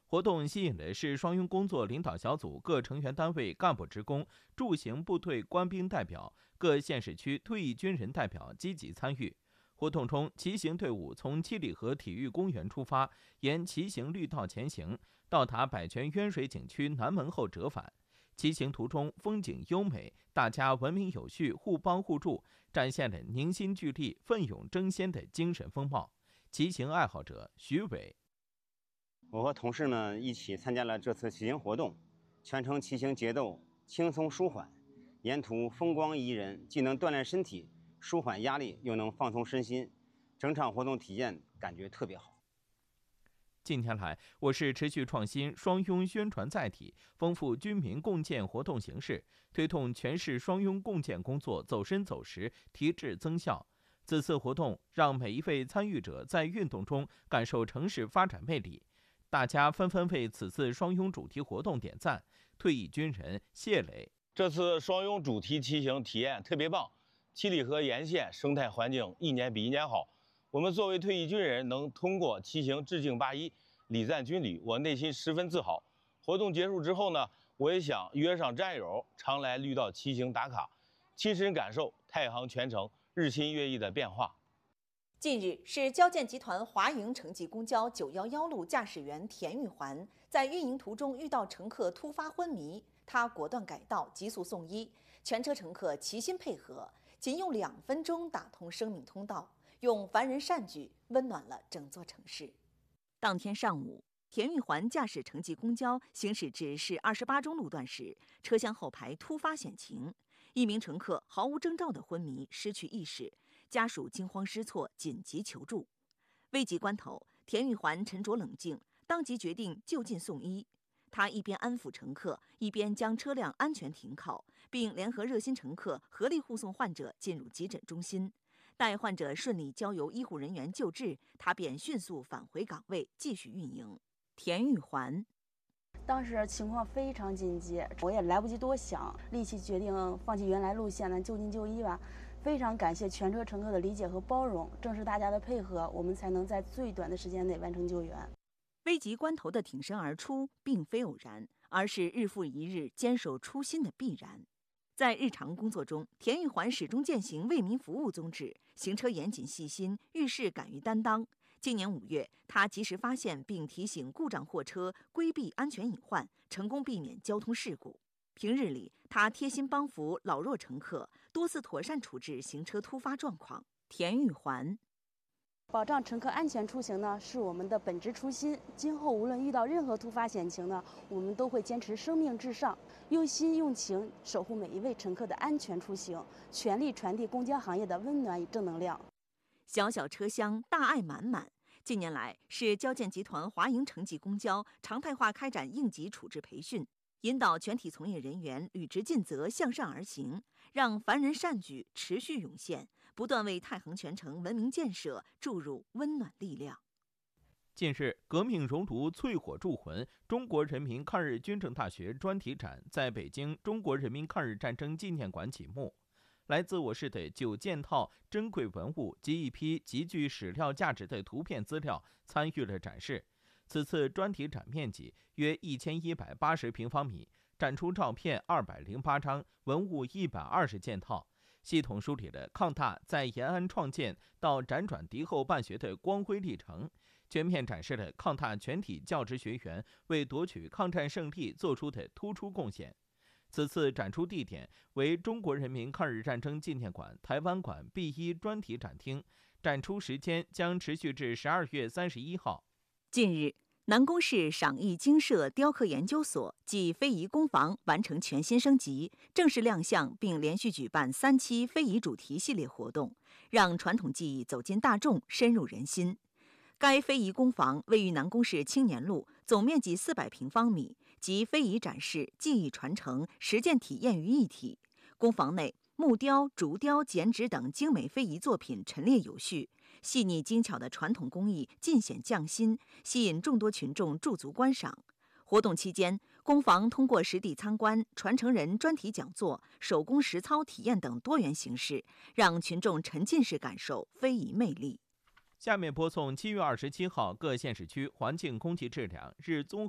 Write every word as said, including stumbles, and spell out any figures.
活动吸引的是双拥工作领导小组各成员单位干部职工、驻行部队官兵代表、各县市区退役军人代表积极参与。活动中，骑行队伍从七里河体育公园出发，沿骑行绿道前行，到达百泉渊水景区南门后折返。骑行途中风景优美，大家文明有序，互帮互助，展现了凝心聚力、奋勇争先的精神风貌。骑行爱好者徐伟。 我和同事们一起参加了这次骑行活动，全程骑行节奏轻松舒缓，沿途风光宜人，既能锻炼身体、舒缓压力，又能放松身心，整场活动体验感觉特别好。 近年来，我市持续创新双拥宣传载体，丰富军民共建活动形式，推动全市双拥共建工作走深走实、提质增效。此次活动让每一位参与者在运动中感受城市发展魅力。大家纷纷为此次双拥主题活动点赞。退役军人谢磊： 这次双拥主题骑行体验特别棒，七里河沿线生态环境一年比一年好。我们作为退役军人，能通过骑行致敬八一、礼赞军旅，我内心十分自豪。活动结束之后呢，我也想约上战友，常来绿道骑行打卡，亲身感受太行全程日新月异的变化。 近日，市交建集团华营城际公交九一一路驾驶员田玉环在运营途中遇到乘客突发昏迷，他果断改道，急速送医，全车乘客齐心配合，仅用两分钟打通生命通道，用凡人善举温暖了整座城市。当天上午，田玉环驾驶城际公交行驶至市二十八中路段时，车厢后排突发险情，一名乘客毫无征兆的昏迷，失去意识。家属惊慌失措，紧急求助。危急关头，田玉环沉着冷静，当即决定就近送医。他一边安抚乘客，一边将车辆安全停靠，并联合热心乘客合力护送患者进入急诊中心。待患者顺利交由医护人员救治，他便迅速返回岗位继续运营。田玉环： 当时情况非常紧急，我也来不及多想，立即决定放弃原来路线呢，就近就医吧。非常感谢全车乘客的理解和包容，正是大家的配合，我们才能在最短的时间内完成救援。 危急关头的挺身而出，并非偶然，而是日复一日坚守初心的必然。在日常工作中，田玉环始终践行为民服务宗旨，行车严谨细心，遇事敢于担当。今年五月，他及时发现并提醒故障货车规避安全隐患，成功避免交通事故。平日里，他贴心帮扶老弱乘客，多次妥善处置行车突发状况。田玉环： 保障乘客安全出行呢，是我们的本职初心。今后无论遇到任何突发险情呢，我们都会坚持生命至上，用心用情守护每一位乘客的安全出行，全力传递公交行业的温暖与正能量。 小小车厢，大爱满满。近年来，市交建集团华营城际公交常态化开展应急处置培训，引导全体从业人员履职尽责、向善而行，让凡人善举持续涌现，不断为太行全城文明建设注入温暖力量。 近日，革命熔炉淬火铸魂中国人民抗日军政大学专题展在北京中国人民抗日战争纪念馆启幕。来自我市的九件套珍贵文物及一批极具史料价值的图片资料参与了展示。此次专题展面积约一千一百八十平方米，展出照片二百零八张，文物一百二十件套，系统梳理了抗大在延安创建到辗转敌后办学的光辉历程，全面展示了抗大全体教职学员为夺取抗战胜利做出的突出贡献。此次展出地点为中国人民抗日战争纪念馆台湾馆 B 一 专题展厅，展出时间将持续至十二月三十一号。 近日，南宫市赏艺精舍雕刻研究所暨非遗工坊完成全新升级，正式亮相，并连续举办三期非遗主题系列活动，让传统技艺走进大众，深入人心。该非遗工坊位于南宫市青年路，总面积四百平方米，集非遗展示、技艺传承、实践体验于一体。工坊内木雕、竹雕、剪纸等精美非遗作品陈列有序，细腻精巧的传统工艺尽显匠心，吸引众多群众驻足观赏。活动期间，工坊通过实地参观、传承人专题讲座、手工实操体验等多元形式，让群众沉浸式感受非遗魅力。 下面播送七月二十七号各县市区环境空气质量日综